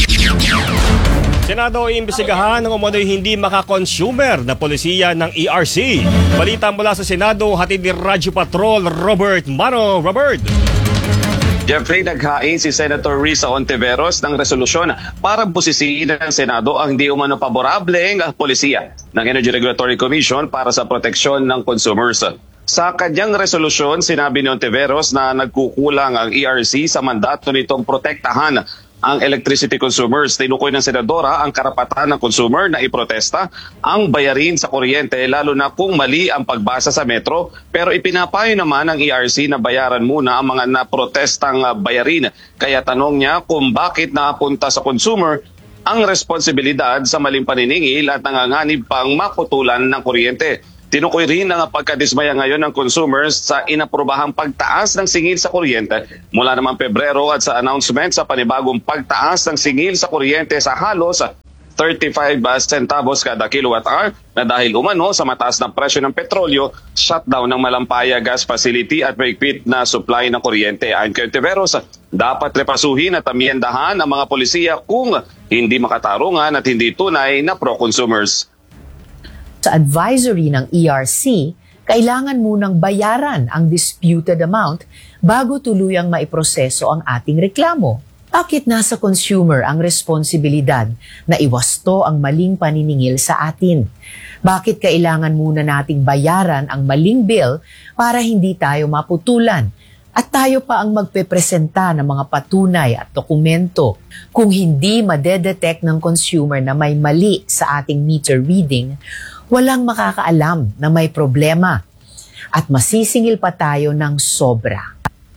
Senado iimbestigahan ng umano'y hindi makakonsumer na polisiya ng ERC. Balita mula sa Senado, hatid ni Radyo Patrol, Robert Mano. Robert. Jeffrey, naghain si Senator Risa Ontiveros ng resolusyon para busisiin ng Senado ang di umano paborableng polisiya ng Energy Regulatory Commission para sa proteksyon ng consumers. Sa kanyang resolusyon, sinabi ni Ontiveros na nagkukulang ang ERC sa mandato nitong protektahan ang electricity consumers. Tinukoy ng senadora ang karapatan ng consumer na iprotesta ang bayarin sa kuryente lalo na kung mali ang pagbasa sa metro, pero ipinapayo naman ng ERC na bayaran muna ang mga naprotestang bayarin. Kaya tanong niya kung bakit napunta sa consumer ang responsibilidad sa maling paniningil at nanganganib pang maputulan ng kuryente. Tinukoy rin ang pagkadismaya ngayon ng consumers sa inaprobahang pagtaas ng singil sa kuryente mula naman Pebrero at sa announcement sa panibagong pagtaas ng singil sa kuryente sa halos 35 centavos kada kilowatt-hour na dahil umano sa mataas ng presyo ng petrolyo, shutdown ng Malampaya Gas Facility at mahigpit na supply ng kuryente. Ayon kay Ontiveros, dapat repasuhin at amyendahan ang mga polisiya kung hindi makatarungan at hindi tunay na pro-consumers. Sa advisory ng ERC, kailangan munang bayaran ang disputed amount bago tuluyang maiproseso ang ating reklamo. Bakit nasa consumer ang responsibilidad na iwasto ang maling paniningil sa atin? Bakit kailangan muna nating bayaran ang maling bill para hindi tayo maputulan? At tayo pa ang magpepresenta ng mga patunay at dokumento. Kung hindi madedetect ng consumer na may mali sa ating meter reading, walang makakaalam na may problema at masisingil pa tayo ng sobra.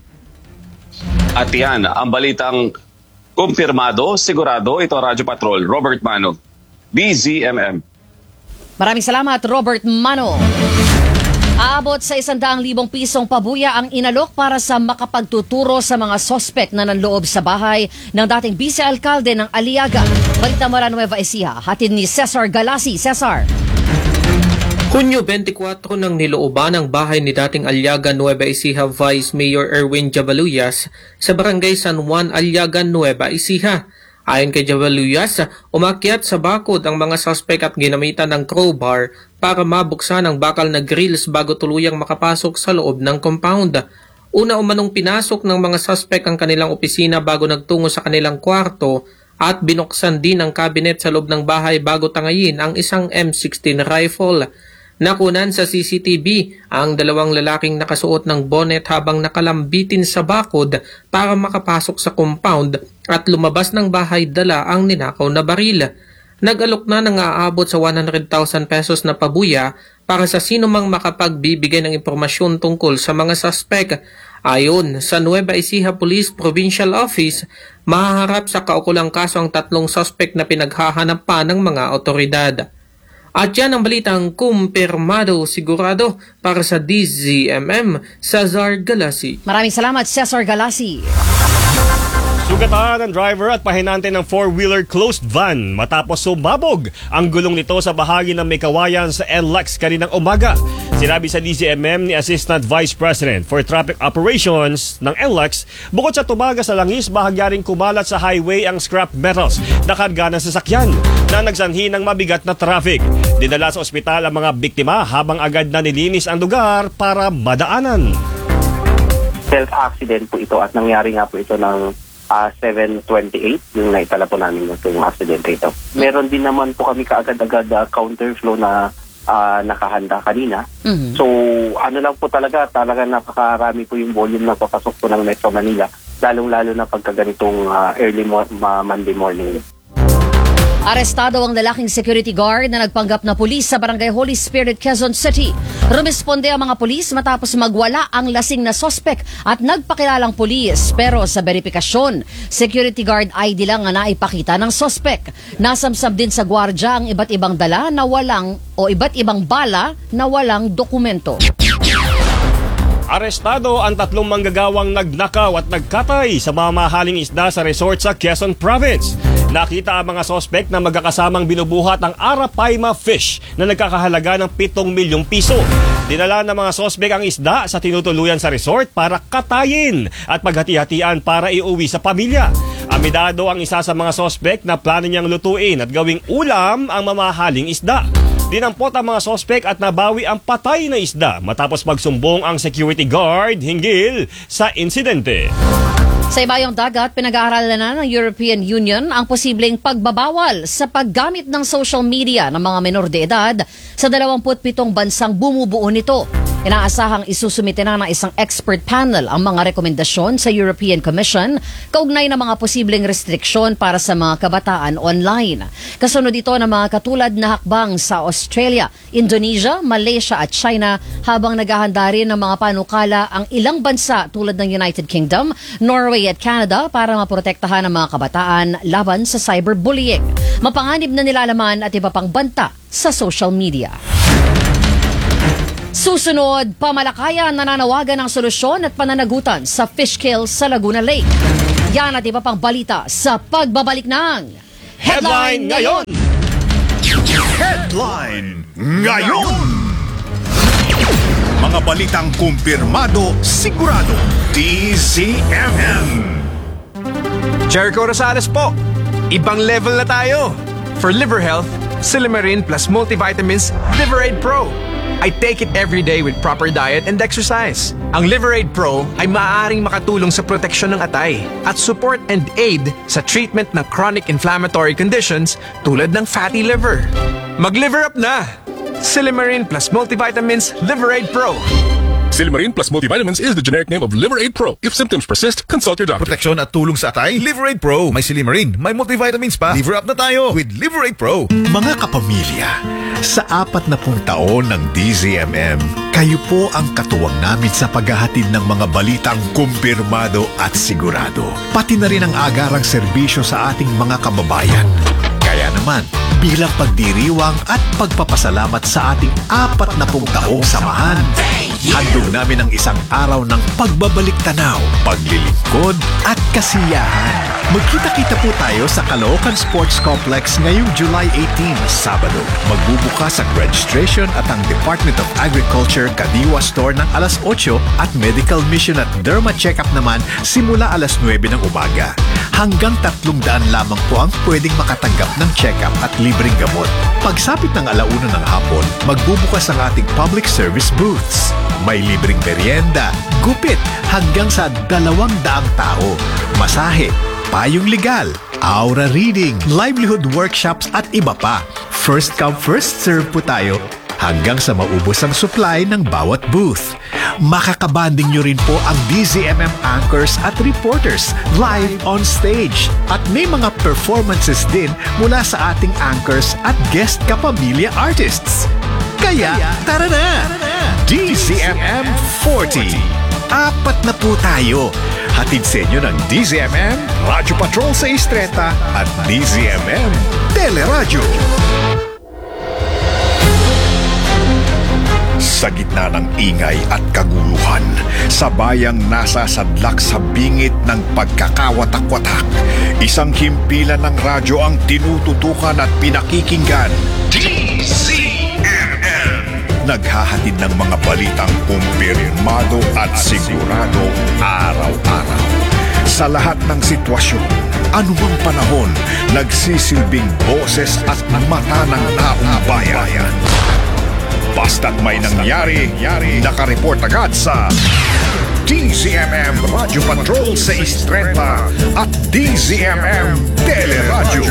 At yan, ang balitang kumpirmado, sigurado, ito Radyo Patrol, Robert Mano, DZMM. Maraming salamat, Robert Mano. Aabot sa 100,000 pisong pabuya ang inalok para sa makapagtuturo sa mga sospek na nanloob sa bahay ng dating vice-alkalde ng Aliaga. Balita mula Nueva Ecija, hatid ni Cesar Galasi. Cesar. Hunyo 24 nang nilooban ang bahay ni dating Aliaga Nueva Ecija Vice Mayor Erwin Jabaluyas sa barangay San Juan, Aliaga, Nueva Ecija. Ayon kay Jabaluyas, umakyat sa bakod ang mga suspect at ginamitan ng crowbar para mabuksan ang bakal na grills bago tuluyang makapasok sa loob ng compound. Una umanong pinasok ng mga suspect ang kanilang opisina bago nagtungo sa kanilang kwarto at binuksan din ang cabinet sa loob ng bahay bago tangayin ang isang M16 rifle. Nakunan sa CCTV ang dalawang lalaking nakasuot ng bonnet habang nakalambitin sa bakod para makapasok sa compound at lumabas ng bahay dala ang ninakaw na baril. Nag-alok na ng aabot sa 100,000 pesos na pabuya para sa sino mang makapagbibigay ng impormasyon tungkol sa mga suspek. Ayon sa Nueva Ecija Police Provincial Office, mahaharap sa kaukulang kaso ang 3 suspek na pinaghahanap pa ng mga otoridad. At yan ang balitang kumpirmado sigurado para sa DZMM, Cesar Galasi. Maraming salamat, Cesar Galasi. Sugatan ng driver at pahinante ng 4-wheeler closed van matapos sumabog ang gulong nito sa bahagi ng may kawayan sa NLEX kaninang umaga. Sinabi sa DZMM ni Assistant Vice President for Traffic Operations ng NLEX, bukod sa tumaga sa langis, bahagya ring kumalat sa highway ang scrap metals na karga ng sasakyan na nagsanhi ng mabigat na traffic. Dinala sa ospital ang mga biktima habang agad na nilinis ang lugar para madaanan. Self-accident po ito at nangyari nga po ito ng 7:28 yung naitala po namin yung accident ito. Meron din naman po kami kaagad-agad counterflow na nakahanda kanina. So ano lang po talaga napakarami po yung volume na papasok po ng Metro Manila, lalong-lalo na pagka ganitong early Monday morning. Arestado ang lalaking security guard na nagpanggap na pulis sa Barangay Holy Spirit, Quezon City. Rumisponde ang mga pulis matapos magwala ang lasing na sospek at nagpakilalang pulis. Pero sa verifikasyon, security guard ID lang ang naipakita ng sospek. Nasamsam din sa gwardya ang iba't ibang dala na walang o iba't ibang bala na walang dokumento. Arestado ang 3 manggagawang nagnakaw at nagkatay sa mamahaling isda sa resort sa Quezon Province. Nakita ang mga sospek na magkakasamang binubuhat ang Arapaima fish na nagkakahalaga ng 7 milyong piso. Dinala ng mga sospek ang isda sa tinutuluyan sa resort para katayin at paghati-hatian para iuwi sa pamilya. Amidado ang isa sa mga sospek na plano niyang lutuin at gawing ulam ang mamahaling isda. Dinampot ang mga sospek at nabawi ang patay na isda matapos magsumbong ang security guard hinggil sa insidente. Sa ibayong dagat, pinag-aaralan na ng European Union ang posibleng pagbabawal sa paggamit ng social media ng mga menor de edad sa 27 bansang bumubuo nito. Inaasahang isusumite na ng isang expert panel ang mga rekomendasyon sa European Commission kaugnay ng mga posibleng restriksyon para sa mga kabataan online. Kasunod ito ng mga katulad na hakbang sa Australia, Indonesia, Malaysia at China, habang naghahanda rin ng mga panukala ang ilang bansa tulad ng United Kingdom, Norway at Canada para maprotektahan ang mga kabataan laban sa cyberbullying. Mapanganib na nilalaman at iba pang banta sa social media. Susunod, Pamalakayan nananawagan ng solusyon at pananagutan sa fish kill sa Laguna Lake. Yan at iba pang balita sa pagbabalik ng Headline Ngayon! Headline Ngayon! Mga balitang kumpirmado, sigurado, DZMM. Jericho Rosales po. Ibang level na tayo. For liver health, Silimarin plus multivitamins Liverade Pro. I take it every day with proper diet and exercise. Ang Liverade Pro ay maaaring makatulong sa proteksyon ng atay at support and aid sa treatment ng chronic inflammatory conditions tulad ng fatty liver. Mag-liver up na! Silimarin plus multivitamins Liverade Pro. Silimarin plus multivitamins is the generic name of Liverade Pro. If symptoms persist, consult your doctor. Proteksyon at tulong sa atay, Liverade Pro. May Silimarin, may multivitamins pa. Liver up na tayo with Liverade Pro. Mga kapamilya, sa 40 taon ng DZMM, kayo po ang katuwang namin sa paghahatid ng mga balitang kumpirmado at sigurado. Pati na rin ang agarang serbisyo sa ating mga kababayan. Kaya naman, bilang pagdiriwang at pagpapasalamat sa ating 40 taong samahan, handog namin ang isang araw ng pagbabalik tanaw, paglilingkod at kasiyahan. Magkita-kita po tayo sa Caloocan Sports Complex ngayong July 18, Sabado. Magbubukas ang registration at ang Department of Agriculture Kadiwa Store ng alas 8 at Medical Mission at Derma Checkup naman simula alas 9 ng umaga. Hanggang 300 lamang po ang pwedeng makatanggap ng check-up at libreng gamot. Pagsapit ng 1:00 ng hapon, magbubukas ang ating public service booths. May libreng merienda, gupit, hanggang sa 200 tao. Masahe, payong legal, aura reading, livelihood workshops at iba pa. First come, first serve po tayo hanggang sa maubos ang supply ng bawat booth. Makakabanding nyo rin po ang DZMM anchors at reporters live on stage. At may mga performances din mula sa ating anchors at guest kapamilya artists. Kaya, tara na! DZMM 40. Apat na po tayo. Hatid sa inyo ng DZMM, Radyo Patrol sa Istreta at DZMM Teleradyo. Sa gitna ng ingay at kaguluhan, sa bayang nasa sadlak sa bingit ng pagkakawatak-watak, isang himpilan ng radyo ang tinututukan at pinakikinggan. DZMM! Naghahatid ng mga balitang kumpirmado at sigurado araw-araw. Sa lahat ng sitwasyon, anumang panahon, nagsisilbing boses at mata ng taong bayan. Basta't may nangyari, nakareport agad sa DZMM Radyo Patrol sa Istreta at DZMM Teleradyo.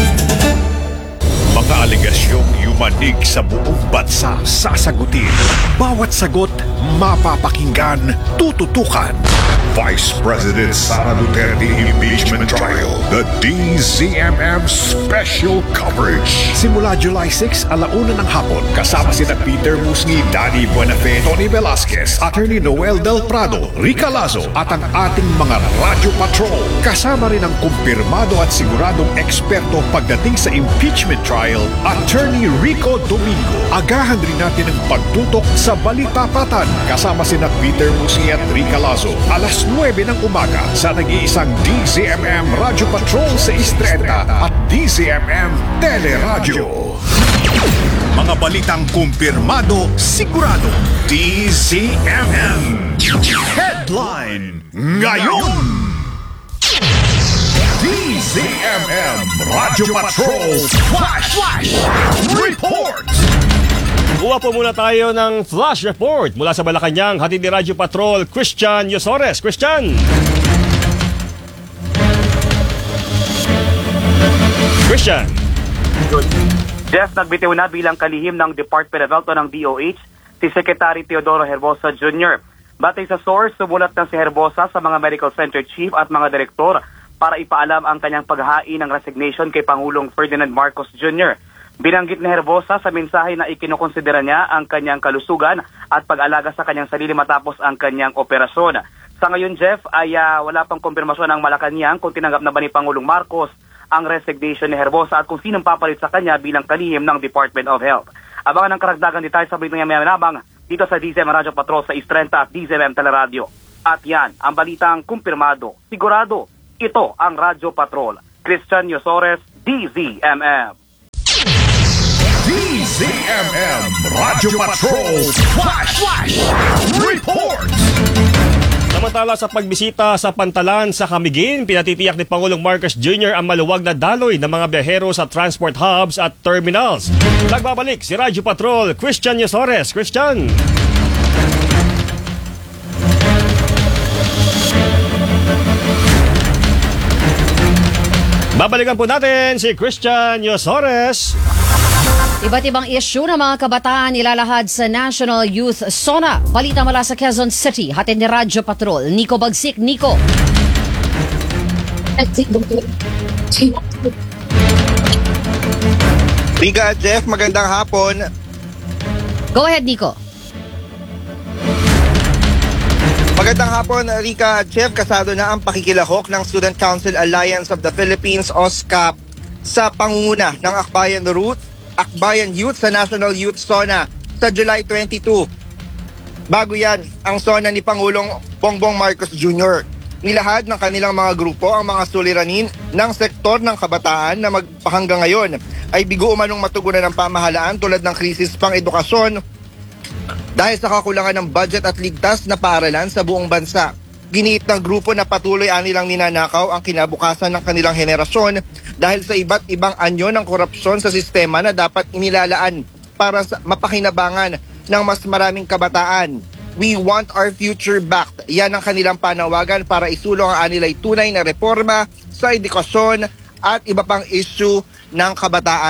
Mga aligasyong yumanig sa buong bansa sasagutin. Bawat sagot mapapakinggan, tututukan. Vice President Sara Duterte Impeachment Trial, the DZMM Special Coverage. Simula July 6, 1:00 ng hapon, kasama sina Peter Musngi, Danny Buenafe, Tony Velasquez, Attorney Noel Del Prado, Rica Lazo, at ang ating mga Radio Patrol. Kasama rin ang kumpirmado at siguradong eksperto pagdating sa impeachment trial, Attorney Rico Domingo. Agahan rin natin ang pagtutok sa Balitapatan, kasama sina Peter Musngi at Rica Lazo. Alas 9 ng umaga sa nag-iisang DZMM Radyo Patrol sa Istreta at DZMM Teleradyo. Mga balitang kumpirmado, sigurado. DZMM Headline ngayon. DZMM Radyo Patrol Flash Report. Kuha po muna tayo ng Flash Report mula sa Malacanang, hatid ni Radyo Patrol Christian Yosores. Christian! Jeff, nagbitiw na bilang kalihim ng Department of Health o ng DOH si Secretary Teodoro Herbosa Jr. Batay sa source, sumulat na si Herbosa sa mga medical center chief at mga direktor para ipaalam ang kanyang paghain ng resignation kay Pangulong Ferdinand Marcos Jr. Binanggit ni Herbosa sa mensahe na ikinukonsidera niya ang kanyang kalusugan at pag-alaga sa kanyang sarili matapos ang kanyang operasyon. Sa ngayon, Jeff, ay wala pang kumpirmasyon ng Malacanang kung tinanggap na ba ni Pangulong Marcos ang resignation ni Herbosa at kung sinong papalit sa kanya bilang kalihim ng Department of Health. Abangan ang karagdagan detalye sa balitang yamayabang dito sa DZMM Radyo Patrol sa Istrenta at DZMM Teleradyo. At yan, ang balitang kumpirmado, sigurado, ito ang Radyo Patrol. Christian Yosores, DZMM. DZMM Radyo Patrol Flash Report. Samantala sa pagbisita sa Pantalan sa Camiguin, pinatitiyak ni Pangulong Marcos Jr. ang maluwag na daloy ng mga biyahero sa transport hubs at terminals. Nagbabalik si Radyo Patrol Christian Yosores. Christian! Babalikan po natin si Christian Yosores. Iba't ibang issue ng mga kabataan ilalahad sa National Youth SONA. Balita mula sa Quezon City, hatid ni Radyo Patrol, Nico Bagsik. Nico. Rica, Jeff, magandang hapon. Go ahead, Nico. Magandang hapon, Rica, Jeff. Kasado na ang pakikilahok ng Student Council Alliance of the Philippines, OSCAP, sa pangunguna ng Akbayan Youth sa National Youth SONA sa July 22. Bago yan, ang SONA ni Pangulong Bongbong Marcos Jr. Nilahad ng kanilang mga grupo ang mga suliranin ng sektor ng kabataan na magpahanggang ngayon ay bigo umanong matugunan ng pamahalaan tulad ng krisis pang edukasyon dahil sa kakulangan ng budget at ligtas na paaralan sa buong bansa. Giniit ng grupo na patuloy anilang ninanakaw ang kinabukasan ng kanilang henerasyon dahil sa iba't ibang anyo ng korupsyon sa sistema na dapat inilalaan para sa mapakinabangan ng mas maraming kabataan. We want our future back. Yan ang kanilang panawagan para isulong ang anilay tunay na reforma sa edukasyon at iba pang issue ng kabataan.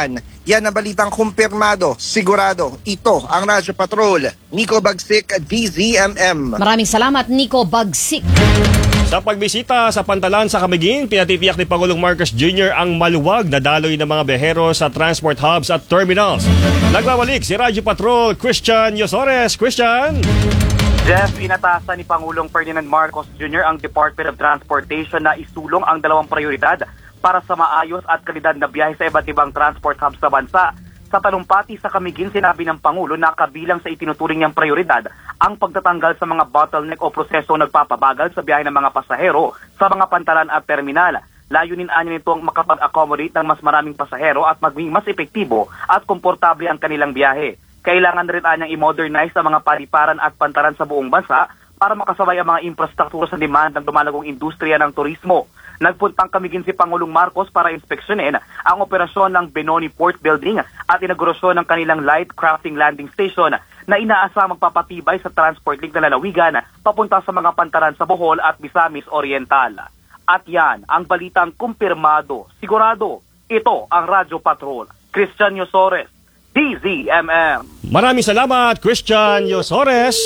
Yan ang balitang kumpirmado, sigurado. Ito ang Radyo Patrol. Nico Bagsik, DZMM. Maraming salamat, Nico Bagsik. Sa pagbisita sa Pantalan sa Camiguin, pinatitiyak ni Pangulong Marcos Jr. ang maluwag na daloy ng mga behero sa transport hubs at terminals. Nagbabalik si Radyo Patrol, Christian Yosores. Christian! Jeff, inatasan ni Pangulong Ferdinand Marcos Jr. ang Department of Transportation na isulong ang 2 prioridad para sa maayos at kalidad na biyahe sa iba't ibang transport hubs sa bansa. Sa talumpati sa Camiguin, sinabi ng Pangulo na kabilang sa itinuturing niyang prioridad ang pagtatanggal sa mga bottleneck o proseso nagpapabagal sa biyahe ng mga pasahero sa mga pantalan at terminal. Layunin anya nitong makapag-accommodate ng mas maraming pasahero at maging mas epektibo at komportable ang kanilang biyahe. Kailangan rin anyang i-modernize ang mga paliparan at pantalan sa buong bansa para makasabay ang mga infrastruktura sa demand ng dumalagong industriya ng turismo. Nagpuntang Camiguin si Pangulong Marcos para inspeksyonin ang operasyon ng Benoni Port Building at inaugurasyon ng kanilang light crafting landing station na inaasang magpapatibay sa transport link na lalawigan papunta sa mga pantalan sa Bohol at Misamis Oriental. At yan ang balitang kumpirmado, sigurado. Ito ang Radyo Patrol. Christian Yosores, DZMM. Maraming salamat, Christian Yosores.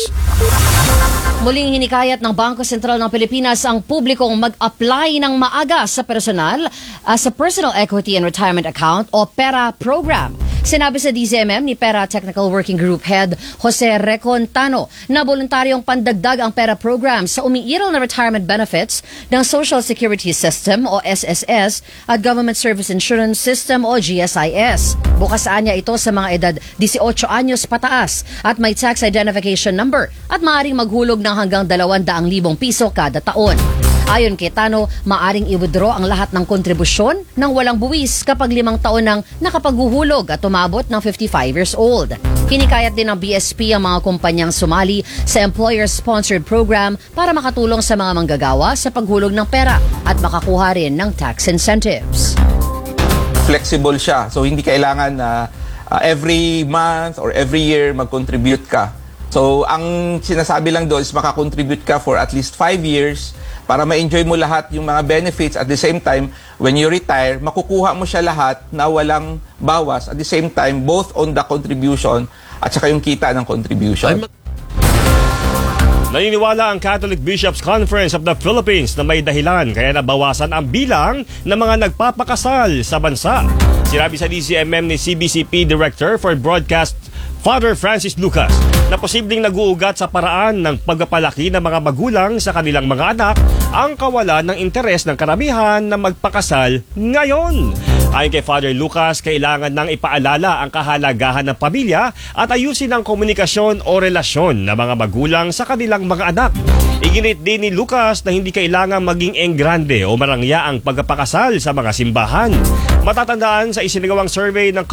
Muling hinikayat ng Bangko Sentral ng Pilipinas ang publikong mag-apply ng maaga sa personal sa Personal Equity and Retirement Account o PERA program. Sinabi sa DZMM ni PERA Technical Working Group Head Jose Recontano na voluntaryong pandagdag ang PERA program sa umiiral na retirement benefits ng Social Security System o SSS at Government Service Insurance System o GSIS. Bukas niya ito sa mga edad 18 anyos pataas at may tax identification number at maaaring maghulog ng hanggang 200,000 piso kada taon. Ayon kay Tano, maaring i-withdraw ang lahat ng kontribusyon ng walang buwis kapag 5 taon nang nakapaghuhulog at umabot ng 55 years old. Hinikayat din ng BSP ang mga kumpanyang sumali sa employer-sponsored program para makatulong sa mga manggagawa sa paghulog ng pera at makakuha rin ng tax incentives. Flexible siya, so hindi kailangan na every month or every year mag-contribute ka. So ang sinasabi lang doon is makakontribute ka for at least 5 years para ma-enjoy mo lahat yung mga benefits. At the same time, when you retire, makukuha mo siya lahat na walang bawas. At the same time, both on the contribution at saka yung kita ng contribution. Naniniwala ang Catholic Bishops Conference of the Philippines na may dahilan kaya nabawasan ang bilang ng mga nagpapakasal sa bansa. Sinabi sa DZMM ni CBCP Director for Broadcast Father Francis Lucas na posibleng nag-uugat sa paraan ng pagpapalaki ng mga magulang sa kanilang mga anak ang kawalan ng interes ng karamihan na magpakasal ngayon. Ayon kay Father Lucas, kailangan nang ipaalala ang kahalagahan ng pamilya at ayusin ang komunikasyon o relasyon ng mga magulang sa kanilang mga anak. Iginit din ni Lucas na hindi kailangan maging enggrande o marangya ang pagpapakasal sa mga simbahan. Matatandaan sa isinagawang survey ng